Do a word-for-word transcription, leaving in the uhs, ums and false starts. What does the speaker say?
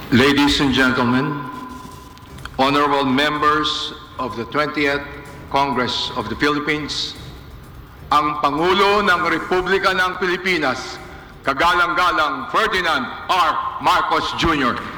Ladies and gentlemen, honorable members of the twentieth Congress of the Philippines, ang Pangulo ng Republika ng Pilipinas, kagalang-galang Ferdinand R. Marcos Junior